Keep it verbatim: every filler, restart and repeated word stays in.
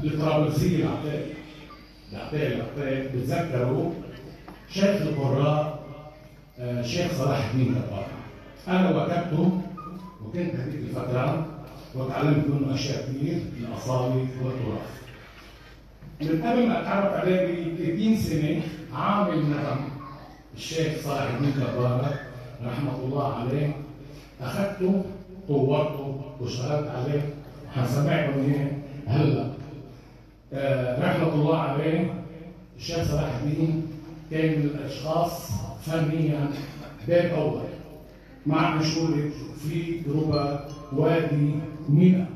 الطرابلسية العتاق العتاق العتاق بتذكروا شيخ القراء شيخ صلاح الدين كبارة. أنا واكبته وكنت هذيك الفترة وتعلمت منه أشياء كثير الأصالة والتراث. من قبل ما أتعرف عليه ب ثلاثين سنة عامل نغم الشيخ صلاح الدين كبارة رحمة الله عليه، أخذته طورته واشتغلت عليه وحنسمعكم إياه هلا. آه رحمة الله عليه الشيخ صلاح الدين كان من الأشخاص فنيا باب أول مع مشهورة في ربا وادي مينا.